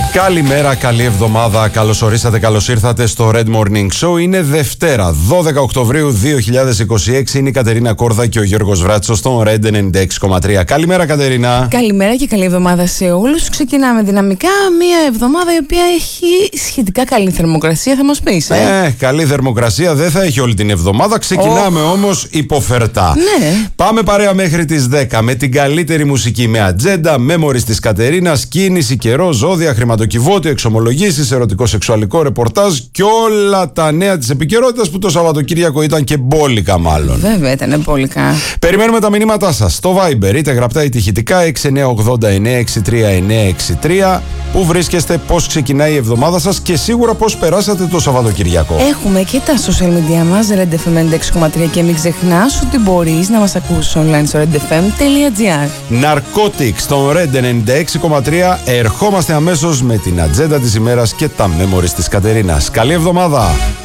Καλημέρα, καλή εβδομάδα. Καλώς ορίσατε, καλώς ήρθατε στο Red Morning Show. Είναι Δευτέρα, 12 Οκτωβρίου 2026. Είναι η Κατερίνα Κόρδα και ο Γιώργος Βράτσος στον Red 96,3. Καλημέρα, Κατερίνα. Καλημέρα και καλή εβδομάδα σε όλους. Ξεκινάμε δυναμικά. Μία εβδομάδα η οποία έχει σχετικά καλή θερμοκρασία, θα μας πεις. Καλή θερμοκρασία δεν θα έχει όλη την εβδομάδα. Ξεκινάμε όμως υποφερτά. Ναι. Πάμε παρέα μέχρι τις 10 με την καλύτερη μουσική, με ατζέντα, memories της Κατερίνας, κίνηση, καιρό, ζώδια, χρηματοκιβώτιο, εξομολογήσεις, ερωτικό-σεξουαλικό ρεπορτάζ και όλα τα νέα της επικαιρότητας που το Σαββατοκύριακο ήταν και μπόλικα μάλλον. Βέβαια ήταν μπόλικα. Περιμένουμε τα μηνύματά σας στο Viber, είτε γραπτά είτε ηχητικά, 6980-963-963. Πού βρίσκεστε, πώς ξεκινάει η εβδομάδα σας και σίγουρα πώς περάσατε το Σαββατοκυριακό. Έχουμε και τα social media μας, Red FM 96,3, και μην ξεχνάς ότι μπορείς να μας ακούσεις online στο redfm.gr. Narcotics στον Red 96,3. Ερχόμαστε αμέσως με την ατζέντα της ημέρας και τα memories της Κατερίνας. Καλή εβδομάδα!